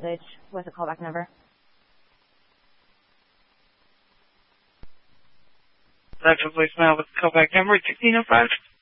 message with a callback number. Left a voicemail with a callback number 1605.